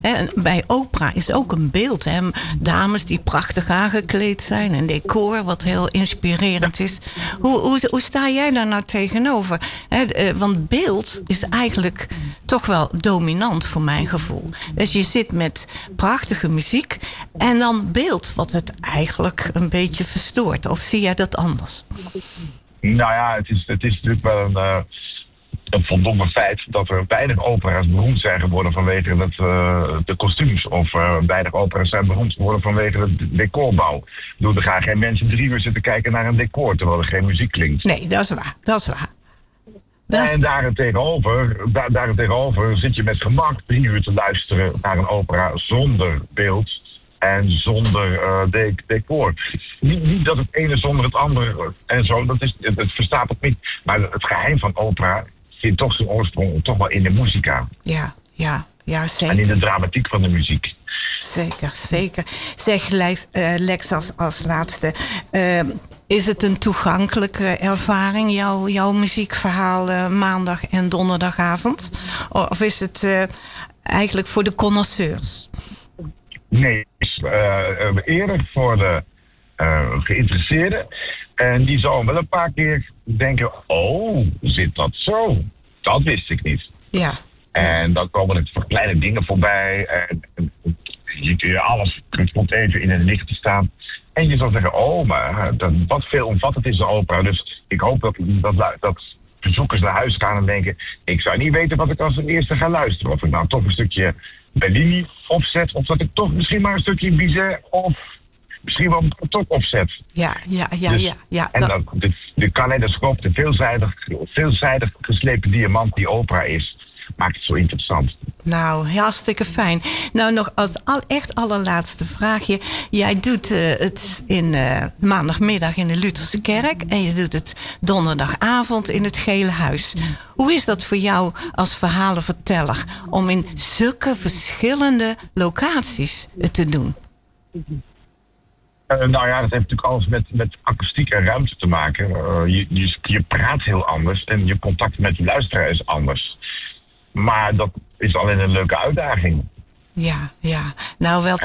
En bij opera is ook een beeld. Hè? Dames die prachtig aangekleed zijn. Een decor wat heel inspirerend is. Hoe sta jij daar nou tegenover? Want beeld is eigenlijk toch wel dominant voor mijn gevoel. Dus je zit met prachtige muziek. En dan beeld wat het eigenlijk een beetje verstoort. Of zie jij dat anders? Nou ja, het is natuurlijk wel een voldoende feit dat er weinig opera's beroemd zijn geworden vanwege de kostuums. Of weinig opera's zijn beroemd geworden vanwege de decorbouw. Er gaan geen mensen 3 uur zitten kijken naar een decor terwijl er geen muziek klinkt. Nee, dat is waar. En daarentegenover zit je met gemak 3 uur te luisteren naar een opera zonder beeld en zonder decor. Niet dat het ene zonder het andere en zo, het verstaat het niet. Maar het geheim van opera vindt toch zijn oorsprong toch wel in de muzika. Ja, zeker. En in de dramatiek van de muziek. Zeker. Zeg Lex als laatste. Is het een toegankelijke ervaring, jouw muziekverhaal maandag en donderdagavond? Of is het eigenlijk voor de connoisseurs? Nee, het is eerder voor de geïnteresseerden. En die zullen wel een paar keer denken, oh, zit dat zo? Dat wist ik niet. Ja. En dan komen er voor kleine dingen voorbij. En alles komt even in het licht te staan. En je zal zeggen, oh, maar wat veelomvattend is de opera. Dus ik hoop dat bezoekers naar huis gaan en denken, ik zou niet weten wat ik als eerste ga luisteren. Of ik nou toch een stukje Bellini opzet, of dat ik toch misschien maar een stukje Bizet of misschien wel toch opzet. Ja. En dan de kaleidoscoop, de veelzijdig geslepen diamant die opera is, maakt het zo interessant. Nou, hartstikke fijn. Nou, nog als echt allerlaatste vraagje. Jij doet het in maandagmiddag in de Lutherse Kerk en je doet het donderdagavond in het Gele Huis. Hoe is dat voor jou als verhalenverteller om in zulke verschillende locaties het te doen? Nou ja, dat heeft natuurlijk alles met akoestiek en ruimte te maken. Je praat heel anders en je contact met de luisteraar is anders. Maar dat is alleen een leuke uitdaging. Ja. Nou, wel.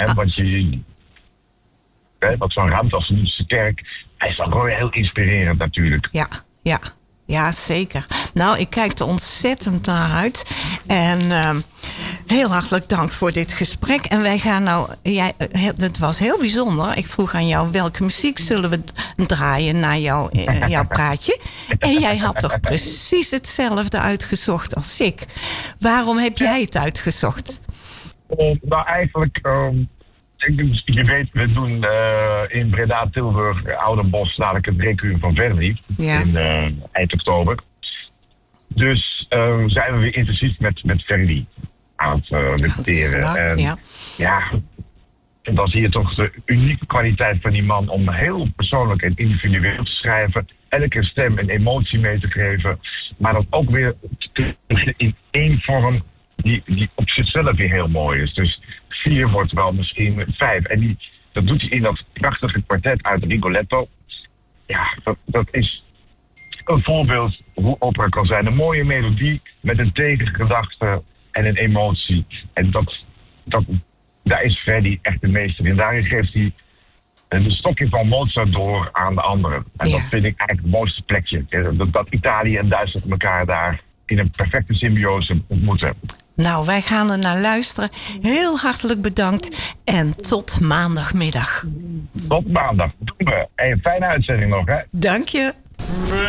Want zo'n ruimte als de Lutherse Kerk, hij is dan gewoon heel inspirerend natuurlijk. Ja, zeker. Nou, ik kijk er ontzettend naar uit. En heel hartelijk dank voor dit gesprek. En wij gaan het was heel bijzonder. Ik vroeg aan jou, welke muziek zullen we draaien na jouw praatje? En jij had toch precies hetzelfde uitgezocht als ik. Waarom heb jij het uitgezocht? Nou, eigenlijk, je weet, we doen in Breda, Tilburg, Oudenbosch, dadelijk het Requiem van Verdi. Ja. In eind oktober. Dus zijn we weer intensief met Verdi aan het repeteren. En dan zie je toch de unieke kwaliteit van die man om heel persoonlijk en individueel te schrijven. Elke stem een emotie mee te geven. Maar dat ook weer in één vorm die op zichzelf weer heel mooi is. Dus 4 wordt wel misschien 5. En dat doet hij in dat prachtige kwartet uit Rigoletto. Ja, dat is een voorbeeld hoe opera kan zijn. Een mooie melodie met een tegengedachte en een emotie. En daar is Verdi echt de meester in. Daarin geeft hij de stokje van Mozart door aan de anderen. En dat vind ik eigenlijk het mooiste plekje. Dat Italië en Duitsland elkaar daar in een perfecte symbiose ontmoeten. Nou, wij gaan er naar luisteren. Heel hartelijk bedankt en tot maandagmiddag. Tot maandag. Doen we. En een fijne uitzending nog, hè? Dank je.